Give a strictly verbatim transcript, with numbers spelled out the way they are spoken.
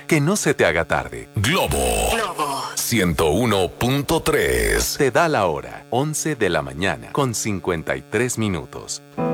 Que no se te haga tarde. Globo. Globo. ciento uno punto tres. Te da la hora, once de la mañana, con cincuenta y tres minutos.